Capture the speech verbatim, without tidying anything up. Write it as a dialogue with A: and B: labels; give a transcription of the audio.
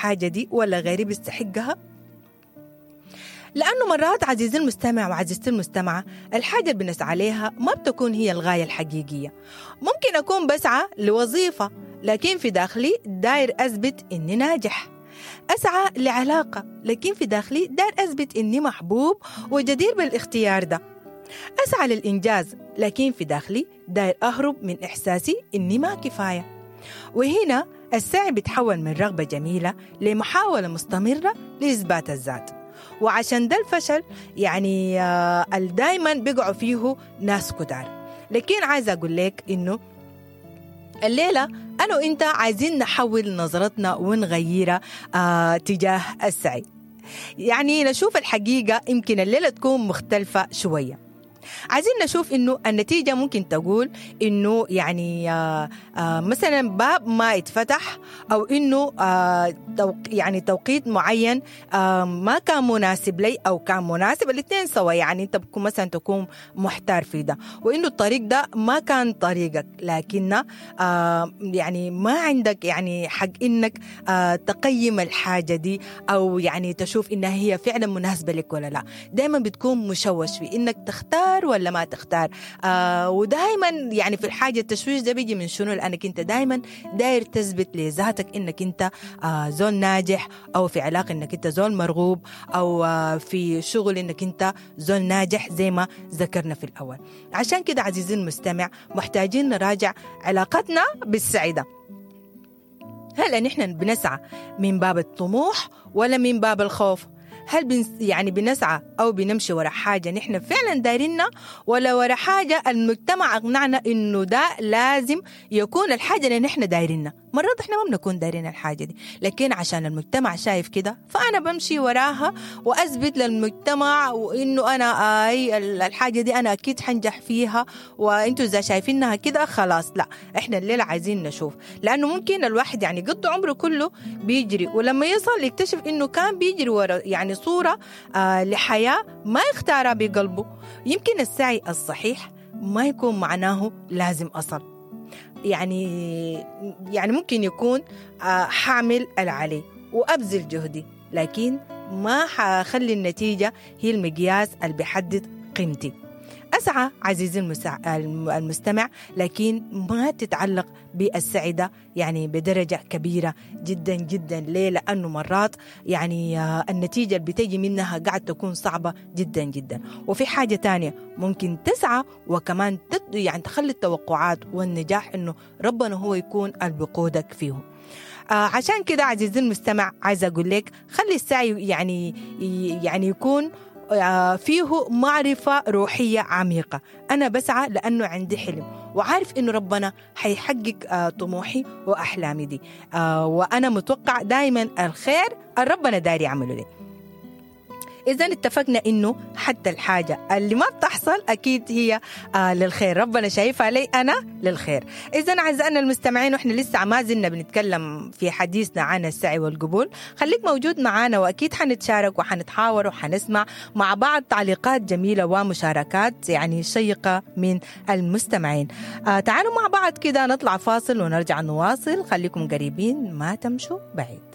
A: الحاجة دي ولا غيري بيستحقها؟ لأنه مرات عزيزي المستمع وعزيزتي المستمعة الحاجة اللي بنسعى عليها ما بتكون هي الغاية الحقيقية. ممكن أكون بسعى لوظيفة لكن في داخلي داير أثبت إني ناجح، أسعى لعلاقة لكن في داخلي داير أثبت إني محبوب وجدير بالاختيار ده، أسعى للإنجاز لكن في داخلي داير أهرب من إحساسي إني ما كفاية. وهنا السعي بيتحول من رغبة جميلة لمحاولة مستمرة لإثبات الذات. وعشان ده الفشل يعني آه دايما بيقعوا فيه ناس كتار. لكن عايزة أقول لك إنه الليلة أنا وإنت عايزين نحول نظرتنا ونغيرها آه تجاه السعي، يعني نشوف الحقيقة يمكن الليلة تكون مختلفة شوية. عايزين نشوف إنه النتيجة ممكن تقول إنه يعني آه آه مثلا باب ما يتفتح أو إنه آه توق يعني توقيت معين آه ما كان مناسب لي أو كان مناسب، الاثنين سوا، يعني أنت بكون مثلا تكون محتار في ده، وإنه الطريق ده ما كان طريقك، لكن آه يعني ما عندك يعني حق إنك آه تقيم الحاجة دي أو يعني تشوف إنها هي فعلا مناسبة لك ولا لا. دايما بتكون مشوش في إنك تختار ولا ما تختار. آه ودائما يعني في الحاجة التشويش ده بيجي من شنو؟ لأنك أنت دائما داير تثبت لذاتك إنك أنت آه زول ناجح، أو في علاقة إنك أنت زول مرغوب، أو آه في شغل إنك أنت زول ناجح زي ما ذكرنا في الأول. عشان كده عزيزي المستمع محتاجين نراجع علاقتنا بالسعادة. هل نحن بنسعى من باب الطموح ولا من باب الخوف؟ هل بن يعني بنسعى أو بنمشي ورا حاجة نحن فعلا دايريننا، ولا ورا حاجة المجتمع أقنعنا إنه ده لازم يكون الحاجة اللي نحن دايريننا؟ مرات إحنا ما بنكون دايرين الحاجة دي، لكن عشان المجتمع شايف كده فأنا بمشي وراها وأثبت للمجتمع وإنه أنا أي الحاجة دي أنا أكيد حنجح فيها، وإنتوا إذا شايفينها كده خلاص. لا، إحنا الليلة عايزين نشوف، لأنه ممكن الواحد يعني قضى عمره كله بيجري، ولما يصل يكتشف إنه كان بيجري ورا يعني صورة آه لحياة ما يختارها بقلبه. يمكن السعي الصحيح ما يكون معناه لازم أصل، يعني يعني ممكن يكون آه حامل العلي وأبذل جهدي، لكن ما حخلي النتيجة هي المقياس اللي بيحدد قيمتي. أسعى عزيزي المسع... المستمع، لكن ما تتعلق بالسعادة يعني بدرجة كبيرة جدا جدا. ليه؟ لأنه مرات يعني النتيجة اللي بتجي منها قاعد تكون صعبة جدا جدا. وفي حاجة تانية ممكن تسعى وكمان تت... يعني تخلي التوقعات والنجاح إنه ربنا هو يكون اللي بيقودك فيه. آه عشان كده عزيزي المستمع عايزة أقول لك خلي السعي يعني يعني يكون فيه معرفة روحية عميقة. أنا بسعى لأنه عندي حلم وعارف إنه ربنا حيحقق طموحي وأحلامي دي، وأنا متوقع دايما الخير ربنا داري يعمله لي. إذا اتفقنا إنه حتى الحاجة اللي ما بتحصل أكيد هي آه للخير، ربنا شايفها لي أنا للخير. إذا أعزائنا المستمعين، وإحنا لسه ما زلنا بنتكلم في حديثنا عن السعي والقبول، خليك موجود معنا وأكيد حنتشارك وحنتحاور وحنسمع مع بعض تعليقات جميلة ومشاركات يعني شيقة من المستمعين. آه تعالوا مع بعض كده نطلع فاصل ونرجع نواصل. خليكم قريبين، ما تمشوا بعيد.